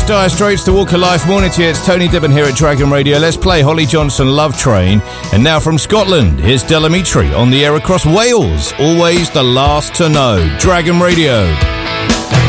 Dire Straits, The Walk of Life. Morning to you, it's Tony Dibben here at Dragon Radio. Let's play Holly Johnson, Love Train. And now from Scotland, here's Delamitri on the air across Wales. Always the last to know. Dragon Radio.